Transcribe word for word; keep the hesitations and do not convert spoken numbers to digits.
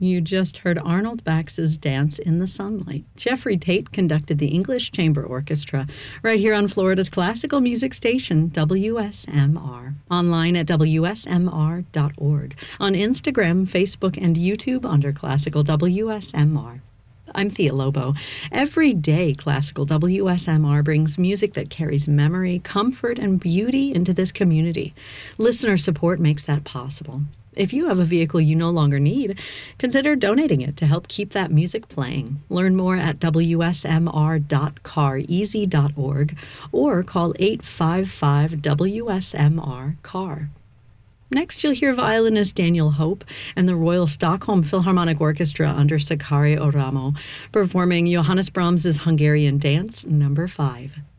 You just heard Arnold Bax's Dance in the Sunlight. Jeffrey Tate conducted the English Chamber Orchestra right here on Florida's classical music station, W S M R. Online at W S M R dot org. On Instagram, Facebook, and YouTube under Classical W S M R. I'm Thea Lobo. Every day, Classical W S M R brings music that carries memory, comfort, and beauty into this community. Listener support makes that possible. If you have a vehicle you no longer need, consider donating it to help keep that music playing. Learn more at W S M R dot car easy dot org or call eight five five W S M R C A R. Next, you'll hear violinist Daniel Hope and the Royal Stockholm Philharmonic Orchestra under Sakari Oramo performing Johannes Brahms's Hungarian Dance Number five.